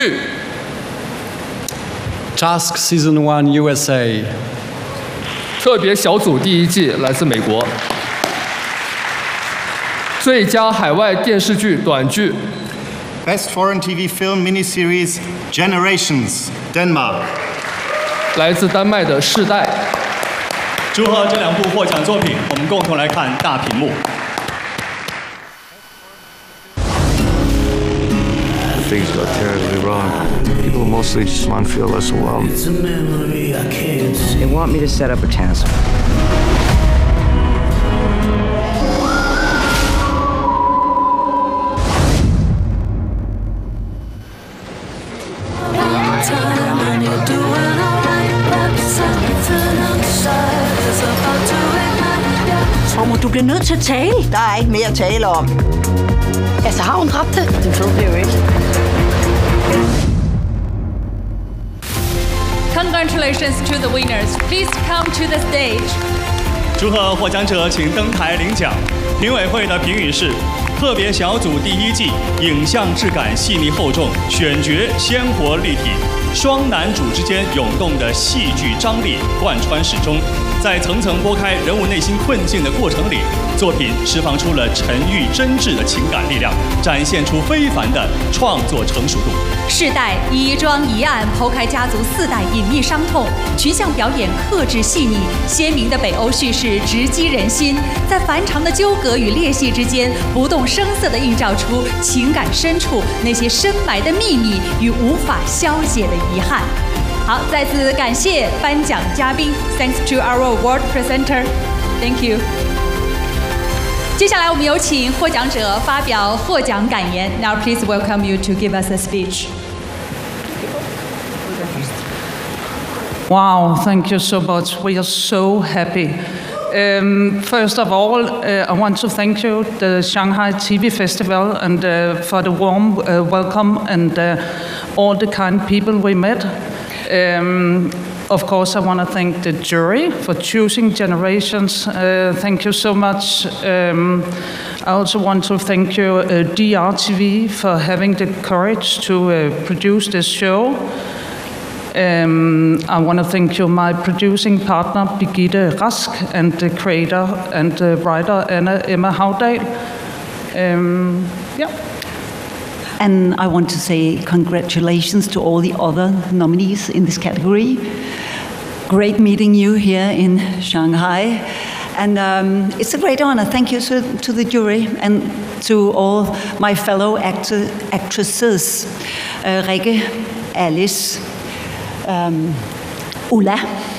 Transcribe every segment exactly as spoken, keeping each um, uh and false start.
Task Season One U S A 特别小组第一季来自美国。最佳海外电视剧短剧 Best Foreign T V Film Miniseries Generations Denmark 来自丹麦的《世代》。 祝贺这两部获奖作品，我们共同来看大屏幕。 Things got terribly wrong. People mostly just want to feel less alone. They want me to set up a task. Mormor, du bliver nødt til at tale. Der er ikke mere at tale om. Altså, har hun dræbt det? Det ved det jo ikke. Congratulations to the winners. Please come to the stage. 祝贺获奖者，请登台领奖。评委会的评语是：特别小组第一季，影像质感细腻厚重，选角鲜活立体，双男主之间涌动的戏剧张力贯穿始终。在层层拨开人物内心困境的过程里，作品释放出了沉郁真挚的情感力量，展现出非凡的创作成熟度。 世代一庄一案剖开家族四代隐秘伤痛，群像表演克制细腻，鲜明的北欧叙事直击人心，在繁长的纠葛与裂隙之间，不动声色地映照出情感深处那些深埋的秘密与无法消解的遗憾。好，再次感谢颁奖嘉宾 ，Thanks to our award presenter, thank you。接下来我们有请获奖者发表获奖感言。Now please welcome you to give us a speech. Wow, thank you so much. We are so happy. Um, first of all, uh, I want to thank you, the Shanghai T V Festival, and uh, for the warm uh, welcome and uh, all the kind people we met. Um, of course, I want to thank the jury for choosing Generations. Uh, thank you so much. Um, I also want to thank you, uh, D R T V, for having the courage to uh, produce this show. Um, I want to thank you, my producing partner, Birgitte Rask, and the creator and the writer, Anna Emma Havdal. Um, yeah. And I want to say congratulations to all the other nominees in this category. Great meeting you here in Shanghai. And um, it's a great honor. Thank you to, to the jury and to all my fellow actor, actresses, uh, Rikke, Alice, um, Ulla.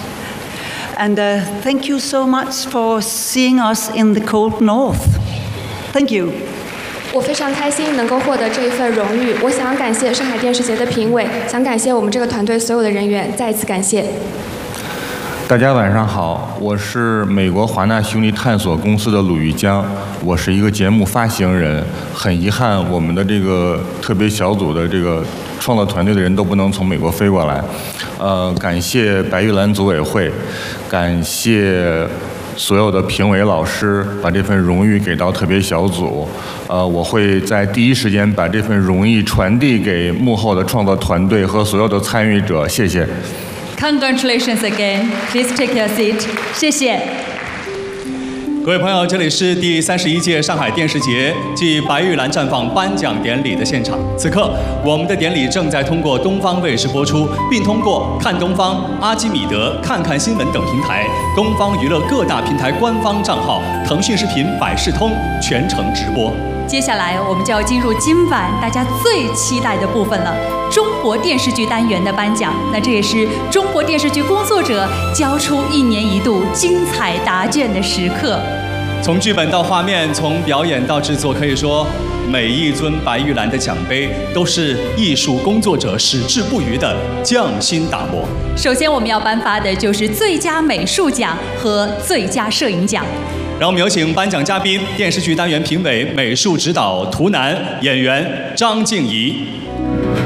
And uh, thank you so much for seeing us in the cold north. Thank you. 我非常开心能够获得这一份荣誉，我想感谢上海电视节的评委，想感谢我们这个团队所有的人员，再一次感谢。 大家晚上好，我是美国华纳兄弟探索公司的鲁豫江，我是一个节目发行人。很遗憾，我们的这个特别小组的这个创作团队的人都不能从美国飞过来。呃，感谢白玉兰组委会，感谢所有的评委老师把这份荣誉给到特别小组。呃，我会在第一时间把这份荣誉传递给幕后的创作团队和所有的参与者。谢谢。 Congratulations again. Please take your seat. 谢谢。 各位朋友，这里是第三十一届上海电视节暨白玉兰绽放颁奖典礼的现场。此刻，我们的典礼正在通过东方卫视播出，并通过看东方、阿基米德、看看新闻等平台、东方娱乐各大平台官方账号、腾讯视频百视通全程直播。 接下来我们就要进入今晚大家最期待的部分了——中国电视剧单元的颁奖。那这也是中国电视剧工作者交出一年一度精彩答卷的时刻。 从剧本到画面，从表演到制作，可以说每一尊白玉兰的奖杯都是艺术工作者矢志不渝的匠心打磨。 首先我们要颁发的就是最佳美术奖和最佳摄影奖。 让我们有请颁奖嘉宾、电视剧单元评委、美术指导涂楠、演员张静怡。